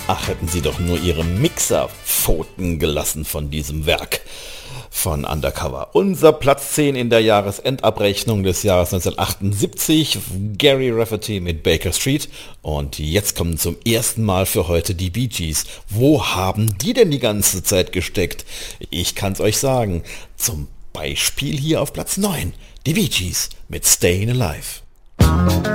Ach, hätten sie doch nur ihre Mixerpfoten gelassen von diesem Werk von Undercover. Unser Platz 10 in der Jahresendabrechnung des Jahres 1978, Gary Rafferty mit Baker Street. Und jetzt kommen zum ersten Mal für heute die Bee Gees. Wo haben die denn die ganze Zeit gesteckt? Ich kann's euch sagen. Zum Beispiel hier auf Platz 9, die Bee Gees mit Stayin' Alive.